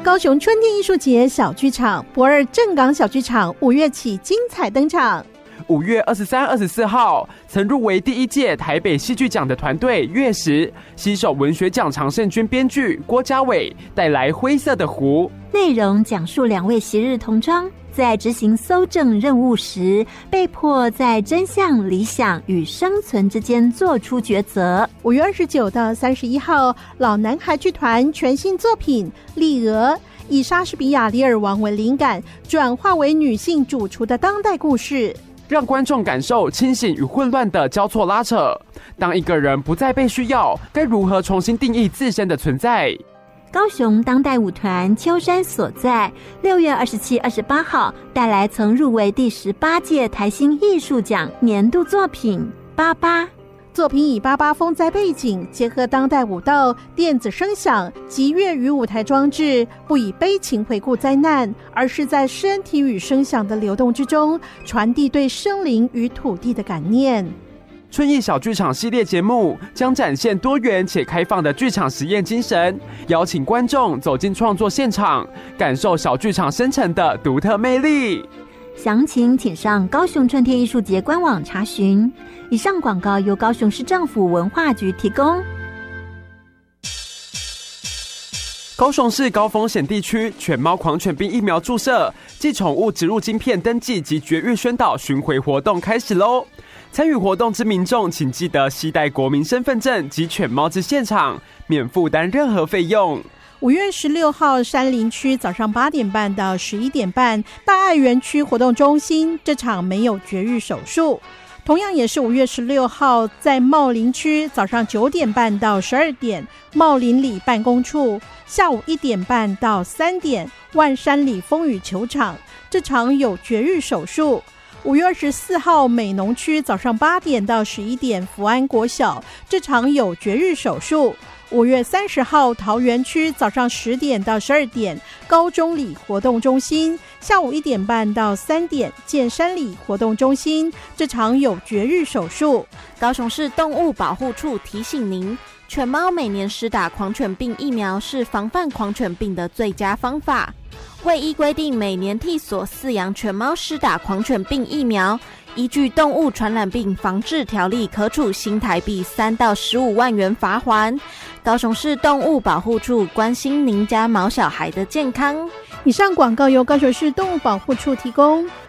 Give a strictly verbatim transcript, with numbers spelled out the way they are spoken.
高雄春天艺术节小剧场博二正港小剧场五月起精彩登场。 五月二十三、二十四号，曾入围第一届台北戏剧奖的团队月食携手文学奖常胜军编剧郭家伟带来《灰色的湖》， 内容讲述两位昔日同窗在执行搜证任务时，被迫在真相、理想与生存之间做出抉择。 五月二十九到三十一号，老男孩剧团全新作品《丽娥》，以莎士比亚《李尔王》为灵感，转化为女性主厨的当代故事， 让观众感受清醒与混乱的交错拉扯。当一个人不再被需要，该如何重新定义自身的存在？ 高雄当代舞团秋山所在，六月二十七、二十八号带来曾入围第十八届台新艺术奖年度作品《八八》。 作品以八八风灾背景，结合当代舞蹈、电子声响及粤语舞台装置，不以悲情回顾灾难，而是在身体与声响的流动之中，传递对生灵与土地的感念。 春意小剧场系列节目将展现多元且开放的剧场实验精神，邀请观众走进创作现场，感受小剧场生成的独特魅力。 详情请上高雄春天艺术节官网查询。以上广告由高雄市政府文化局提供。 高雄市高风险地区犬猫狂犬病疫苗注射暨宠物植入晶片登记及绝育宣导巡回活动开始喽！参与活动之民众，请记得携带国民身份证及犬猫至现场，免负担任何费用。 五月十六号，山林区早上八点半到十一点半，大爱园区活动中心这场没有绝育手术。同样也是五月十六号，在茂林区早上九点半到十二点，茂林里办公处；下午一点半到三点，万山里风雨球场这场有绝育手术。五月二十四号，美浓区早上八点到十一点，福安国小这场有绝育手术。五月三十号，桃园区早上十点到十二点，高中里活动中心；下午一点半到三点，建山里活动中心这场有绝育手术。 高雄市动物保护处提醒您，犬猫每年施打狂犬病疫苗是防范狂犬病的最佳方法。为依规定每年替所饲养犬猫施打狂犬病疫苗，依据动物传染病防治条例，可处新台币三到十五万元罚锾。高雄市动物保护处关心您家毛小孩的健康。 以上广告由高雄市动物保护处提供。